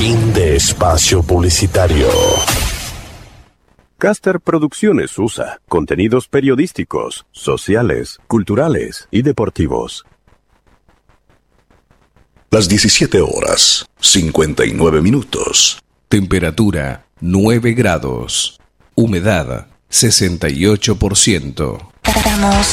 Fin de espacio publicitario. Caster Producciones USA. Contenidos periodísticos, sociales, culturales y deportivos. Las 17 horas, 59 minutos. Temperatura 9 grados. Humedad 68%.